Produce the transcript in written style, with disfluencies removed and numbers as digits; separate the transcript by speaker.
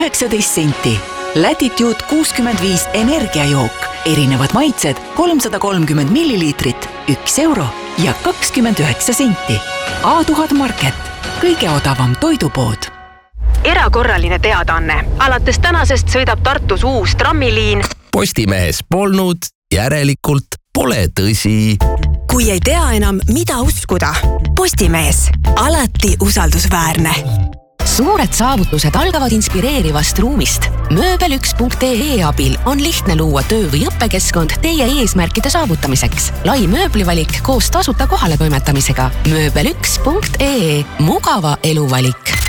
Speaker 1: 19 senti. Latitude 65 energiajook. Erinevad maitsed 330 milliliitrit, 1 euro ja 29 senti. A1000 Market. Kõige odavam toidupood.
Speaker 2: Erakorraline teadaanne. Alates tänasest sõidab Tartus uus trammiliin.
Speaker 3: Postimehes polnud, järelikult pole tõsi.
Speaker 4: Kui ei tea enam, mida uskuda. Postimees. Alati usaldusväärne.
Speaker 5: Suured saavutused algavad inspireerivast ruumist. Mööbel1.ee abil on lihtne luua töö- või õppekeskkond teie eesmärkide saavutamiseks. Lai mööblivalik koos tasuta kohale toimetamisega. Mööbel1.ee. Mugava eluvalik.